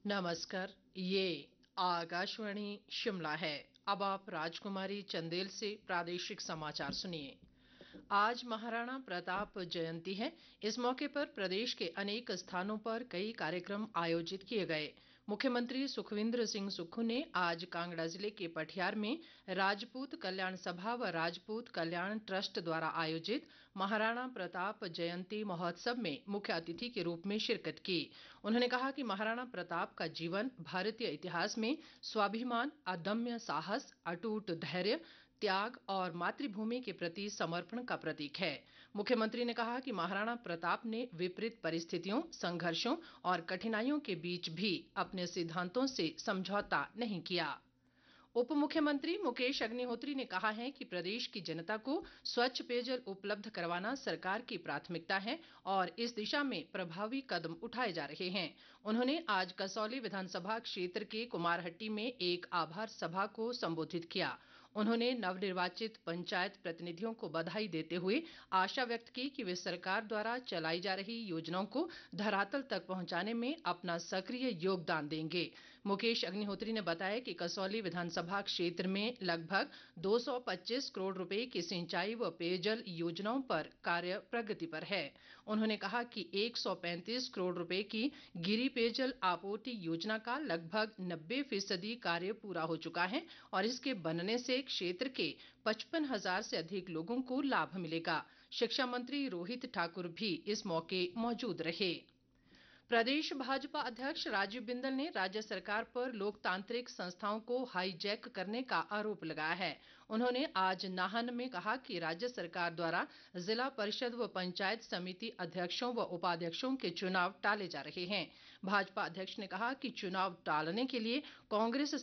नमस्कार। ये आकाशवाणी शिमला है। अब आप राजकुमारी चंदेल से प्रादेशिक समाचार सुनिए। आज महाराणा प्रताप जयंती है। इस मौके पर प्रदेश के अनेक स्थानों पर कई कार्यक्रम आयोजित किए गए। मुख्यमंत्री सुखविंदर सिंह सुक्खू ने आज कांगड़ा जिले के पठियार में राजपूत कल्याण सभा व राजपूत कल्याण ट्रस्ट द्वारा आयोजित महाराणा प्रताप जयंती महोत्सव में मुख्य अतिथि के रूप में शिरकत की। उन्होंने कहा कि महाराणा प्रताप का जीवन भारतीय इतिहास में स्वाभिमान, अदम्य साहस, अटूट धैर्य, त्याग और मातृभूमि के प्रति समर्पण का प्रतीक है। मुख्यमंत्री ने कहा कि महाराणा प्रताप ने विपरीत परिस्थितियों, संघर्षों और कठिनाइयों के बीच भी अपने सिद्धांतों से समझौता नहीं किया। उप मुख्यमंत्री मुकेश अग्निहोत्री ने कहा है कि प्रदेश की जनता को स्वच्छ पेयजल उपलब्ध करवाना सरकार की प्राथमिकता है और इस दिशा में प्रभावी कदम उठाए जा रहे हैं। उन्होंने आज कसौली विधानसभा क्षेत्र के कुमारहट्टी में एक आभार सभा को संबोधित किया। उन्होंने नवनिर्वाचित पंचायत प्रतिनिधियों को बधाई देते हुए आशा व्यक्त की कि वे सरकार द्वारा चलाई जा रही योजनाओं को धरातल तक पहुंचाने में अपना सक्रिय योगदान देंगे। मुकेश अग्निहोत्री ने बताया कि कसौली विधानसभा क्षेत्र में लगभग 225 करोड़ रुपए की सिंचाई व पेयजल योजनाओं पर कार्य प्रगति पर है। उन्होंने कहा कि 135 करोड़ रुपए की गिरि पेयजल आपूर्ति योजना का लगभग 90% कार्य पूरा हो चुका है और इसके बनने से क्षेत्र के 55,000 से अधिक लोगों को लाभ मिलेगा। शिक्षा मंत्री रोहित ठाकुर भी इस मौके मौजूद रहे। प्रदेश भाजपा अध्यक्ष राजीव बिंदल ने राज्य सरकार पर लोकतांत्रिक संस्थाओं को हाईजैक करने का आरोप लगाया है। उन्होंने आज नाहन में कहा कि राज्य सरकार द्वारा जिला परिषद व पंचायत समिति अध्यक्षों व उपाध्यक्षों के चुनाव टाले जा रहे हैं। भाजपा अध्यक्ष ने कहा कि चुनाव टालने के लिए कांग्रेस